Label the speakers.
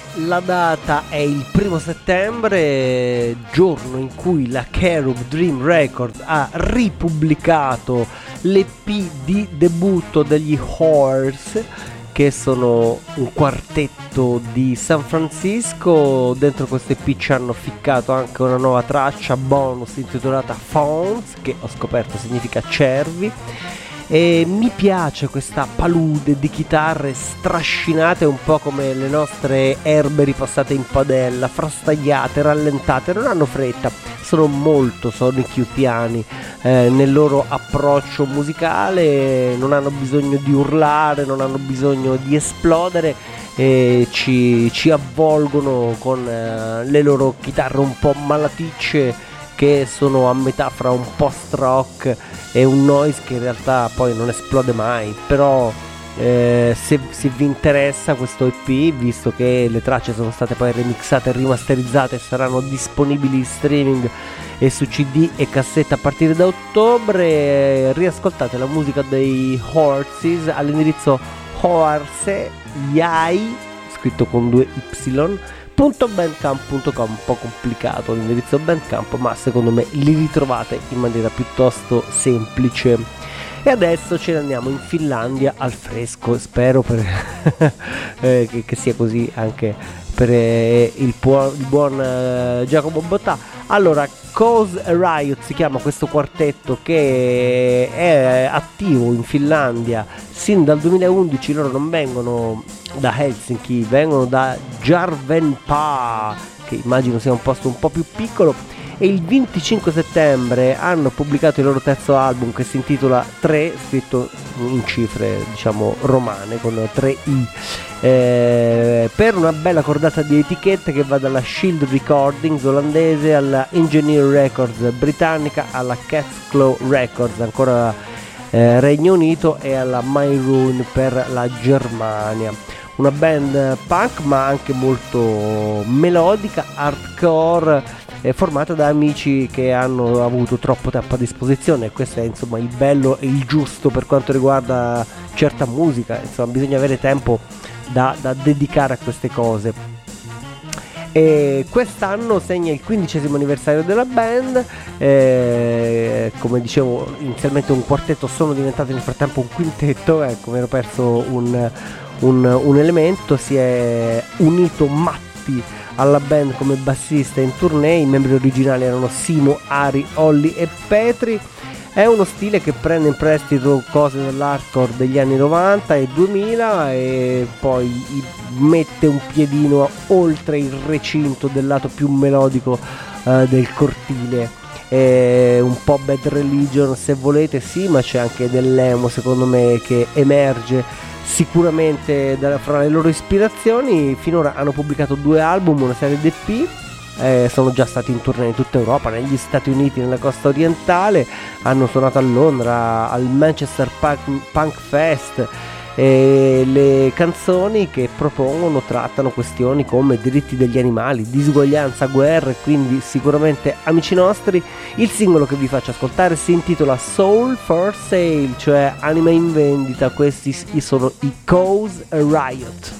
Speaker 1: La data è il 1 settembre, giorno in cui la Cherub Dream Records ha ripubblicato l'EP di debutto degli Horse, che sono un quartetto di San Francisco. Dentro questo EP ci hanno ficcato anche una nuova traccia bonus intitolata Fawns, che ho scoperto significa cervi. E mi piace questa palude di chitarre strascinate, un po' come le nostre erbe ripassate in padella, frastagliate, rallentate, non hanno fretta, sono molto sonichiutiani nel loro approccio musicale, non hanno bisogno di urlare, non hanno bisogno di esplodere, e ci avvolgono con le loro chitarre un po' malaticce, che sono a metà fra un post rock e un noise che in realtà poi non esplode mai. Però se vi interessa questo EP, visto che le tracce sono state poi remixate e rimasterizzate, saranno disponibili in streaming e su CD e cassetta a partire da ottobre, riascoltate la musica dei Horses all'indirizzo Horse Yai, scritto con 2 Y, .bandcamp.com. un po' complicato l'indirizzo Bandcamp, ma secondo me li ritrovate in maniera piuttosto semplice. E adesso ce ne andiamo in Finlandia al fresco, spero che sia così anche per il buon Giacomo Bottà. Allora, Cause a Riot si chiama questo quartetto, che è attivo in Finlandia sin dal 2011. Loro non vengono da Helsinki, vengono da Järvenpää, che immagino sia un posto un po' più piccolo, e il 25 settembre hanno pubblicato il loro terzo album, che si intitola 3, scritto in cifre diciamo romane con 3i, per una bella cordata di etichette che va dalla Shield Recordings olandese alla Engineer Records britannica, alla Cat's Claw Records ancora Regno Unito, e alla My Ruin per la Germania. Una band punk ma anche molto melodica, hardcore, formata da amici che hanno avuto troppo tempo a disposizione, e questo è insomma il bello e il giusto per quanto riguarda certa musica. Insomma, bisogna avere tempo da dedicare a queste cose. E quest'anno segna il 15° anniversario della band, come dicevo inizialmente un quartetto, sono diventati nel frattempo un quintetto, ecco, mi ero perso un elemento. Si è unito Matti alla band come bassista in tournée. I membri originali erano Simo, Ari, Olli e Petri. È uno stile che prende in prestito cose dell'hardcore degli anni 90 e 2000 e poi mette un piedino oltre il recinto del lato più melodico del cortile. È un po' Bad Religion se volete, sì, ma c'è anche dell'emo secondo me che emerge sicuramente fra le loro ispirazioni. Finora hanno pubblicato 2 album, una serie di EP, sono già stati in tournée in tutta Europa, negli Stati Uniti, nella costa orientale, hanno suonato a Londra al Manchester Punk Fest, e le canzoni che propongono trattano questioni come diritti degli animali, disuguaglianza, guerra, e quindi sicuramente amici nostri. Il singolo che vi faccio ascoltare si intitola Soul for Sale, cioè anima in vendita. Questi sono i Cause a Riot.